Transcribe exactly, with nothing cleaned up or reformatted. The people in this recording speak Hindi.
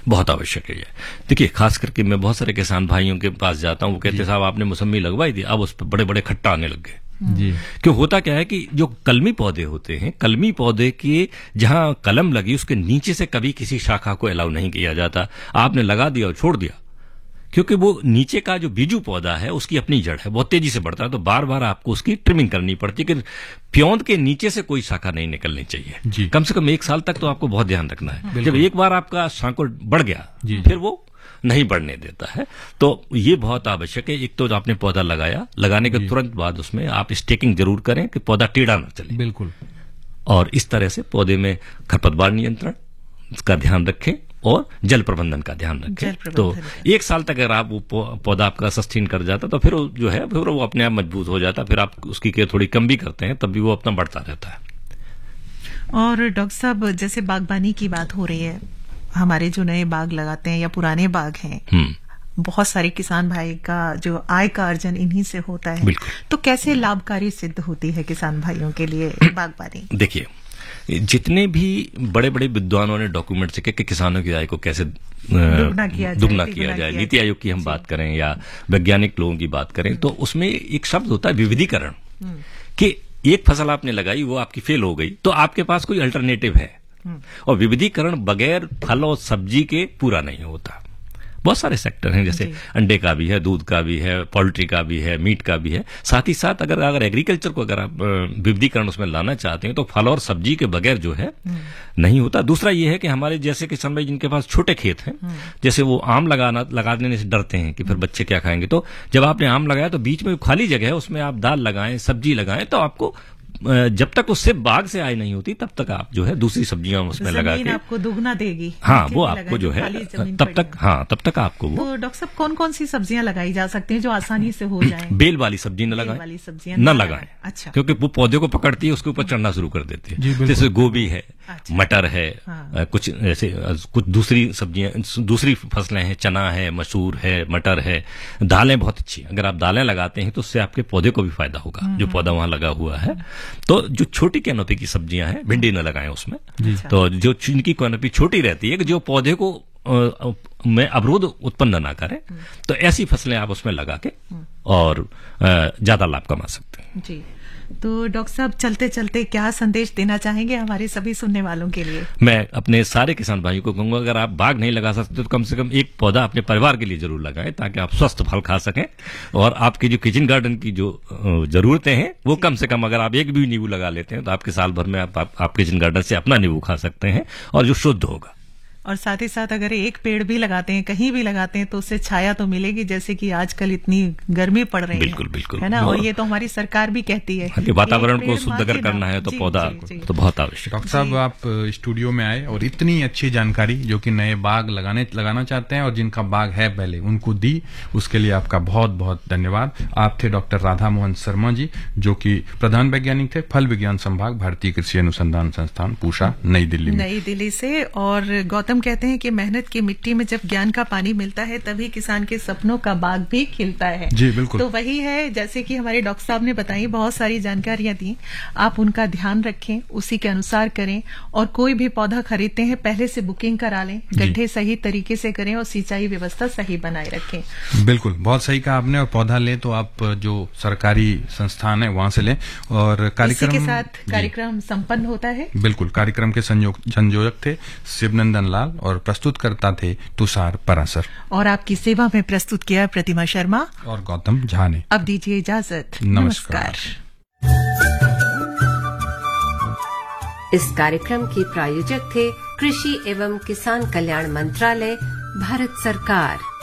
बहुत आवश्यक है ये। देखिए, खास करके मैं बहुत सारे किसान भाइयों के पास जाता हूँ, वो कहते हैं साहब आपने मौसम्मी लगवाई थी, अब उस पर बड़े बड़े खट्टा आने लग गए। जी। क्यों होता क्या है कि जो कलमी पौधे होते हैं, कलमी पौधे के जहां कलम लगी उसके नीचे से कभी किसी शाखा को अलाउ नहीं किया जाता। आपने लगा दिया और छोड़ दिया, क्योंकि वो नीचे का जो बीजू पौधा है उसकी अपनी जड़ है, बहुत तेजी से बढ़ता है, तो बार बार आपको उसकी ट्रिमिंग करनी पड़ती है कि प्योंद के नीचे से कोई शाखा नहीं निकलनी चाहिए। कम से कम एक साल तक तो आपको बहुत ध्यान रखना है। जब एक बार आपका शांकुर बढ़ गया फिर वो नहीं बढ़ने देता है, तो ये बहुत आवश्यक है। एक तो आपने पौधा लगाया, लगाने के तुरंत बाद उसमें आप स्टेकिंग जरूर करें कि पौधा टेढ़ा ना चले। बिल्कुल। और इस तरह से पौधे में खरपतवार नियंत्रण का ध्यान रखें और जल प्रबंधन का ध्यान रखें। तो एक साल तक अगर आप वो पौधा आपका सस्टेन कर जाता तो फिर जो है फिर वो अपने आप मजबूत हो जाता, फिर आप उसकी केयर थोड़ी कम भी करते हैं तब भी वो अपना बढ़ता रहता है। और डॉक्टर साहब, जैसे बागबानी की बात हो रही है, हमारे जो नए बाग लगाते हैं या पुराने बाग हैं, बहुत सारे किसान भाई का जो आय का अर्जन इन्हीं से होता है, तो कैसे लाभकारी सिद्ध होती है किसान भाइयों के लिए बागबानी? देखिए, जितने भी बड़े बड़े विद्वानों ने डॉक्यूमेंट से कि किसानों की आय को कैसे दुगना किया जाए, दुगना किया जाए, नीति आयोग की हम बात करें या वैज्ञानिक लोगों की बात करें, तो उसमें एक शब्द होता है विविधीकरण, कि एक फसल आपने लगाई वो आपकी फेल हो गई तो आपके पास कोई अल्टरनेटिव है। और विविधीकरण बगैर फल और सब्जी के पूरा नहीं होता। बहुत सारे सेक्टर हैं, जैसे अंडे का भी है, दूध का भी है, पोल्ट्री का भी है, मीट का भी है। साथ ही साथ अगर अगर एग्रीकल्चर को अगर आप विविधीकरण उसमें लाना चाहते हैं तो फल और सब्जी के बगैर जो है नहीं होता। दूसरा ये है कि हमारे जैसे किसान भाई जिनके पास छोटे खेत हैं, जैसे वो आम लगाना लगाने से डरते हैं कि फिर बच्चे क्या खाएंगे, तो जब आपने आम लगाया तो बीच में खाली जगह है उसमें आप दाल लगाएं, सब्जी लगाएं, तो आपको जब तक उससे बाग से आय नहीं होती तब तक आप जो है दूसरी सब्जियां उसमें लगा के आपको दुगना देगी। हाँ, वो आपको जो है तब तक हाँ तब तक आपको वो। तो डॉक्टर साहब, कौन कौन सी सब्जियां लगाई जा सकती हैं जो आसानी से हो जाए? बेल वाली सब्जी न लगाएं, वाली सब्जियां न लगाएं। अच्छा। क्योंकि वो पौधे को पकड़ती है, उसके ऊपर चढ़ना शुरू कर देती है। जैसे गोभी है, मटर है, कुछ ऐसे कुछ दूसरी सब्जियां, दूसरी फसलें हैं, चना है, मसूर है, मटर है, दालें बहुत अच्छी। अगर आप दालें लगाते हैं तो उससे आपके पौधे को भी फायदा होगा, जो पौधा वहां लगा हुआ है। तो जो छोटी कैनोपी की सब्जियां हैं, भिंडी न लगाएं उसमें। तो जो इनकी कैनोपी छोटी रहती है कि जो पौधे को आ, में अवरोध उत्पन्न ना करें, तो ऐसी फसलें आप उसमें लगा के और ज्यादा लाभ कमा सकते हैं। जी। तो डॉक्टर साहब, चलते चलते क्या संदेश देना चाहेंगे हमारे सभी सुनने वालों के लिए? मैं अपने सारे किसान भाइयों को कहूंगा, अगर आप बाग नहीं लगा सकते तो कम से कम एक पौधा अपने परिवार के लिए जरूर लगाएं, ताकि आप स्वस्थ फल खा सकें। और आपकी जो किचन गार्डन की जो जरूरतें हैं वो कम से कम, अगर आप एक भी नींबू लगा लेते हैं तो आपके साल भर में आप, आप, आप किचन गार्डन से अपना नींबू खा सकते हैं, और जो शुद्ध होगा। और साथ ही साथ अगर एक पेड़ भी लगाते हैं, कहीं भी लगाते हैं, तो उससे छाया तो मिलेगी, जैसे कि आजकल इतनी गर्मी पड़ रही है। बिल्कुल बिल्कुल, है ना। और ये तो हमारी सरकार भी कहती है कि वातावरण को शुद्ध अगर करना है तो पौधा तो बहुत आवश्यक। डॉक्टर साहब, आप स्टूडियो में आए और इतनी अच्छी जानकारी जो कि नए बाग लगाने लगाना चाहते हैं और जिनका बाग है पहले, उनको दी, उसके लिए आपका बहुत बहुत धन्यवाद। आप थे डॉक्टर राधा मोहन शर्मा जी, जो कि प्रधान वैज्ञानिक थे, फल विज्ञान संभाग, भारतीय कृषि अनुसंधान संस्थान, पूषा, नई दिल्ली में। नई दिल्ली से। और गौतम कहते हैं कि मेहनत की मिट्टी में जब ज्ञान का पानी मिलता है तभी किसान के सपनों का बाग भी खिलता है। जी बिल्कुल। तो वही है, जैसे कि हमारे डॉक्टर साहब ने बताई, बहुत सारी जानकारियां दी, आप उनका ध्यान रखें, उसी के अनुसार करें। और कोई भी पौधा खरीदते हैं पहले से बुकिंग करा लें, गड्ढे सही तरीके से करें और सिंचाई व्यवस्था सही बनाए रखें। बिल्कुल, बहुत सही कहा आपने। और पौधा लें तो आप जो सरकारी संस्थान है वहां से लें। और कार्यक्रम के साथ कार्यक्रम संपन्न होता है। बिल्कुल। कार्यक्रम के संयोजक थे शिवनंदन लाल और प्रस्तुत करता थे तुषार परासर। और आपकी सेवा में प्रस्तुत किया प्रतिमा शर्मा और गौतम झा ने। अब दीजिए इजाजत। नमस्कार। इस कार्यक्रम के प्रायोजक थे कृषि एवं किसान कल्याण मंत्रालय, भारत सरकार।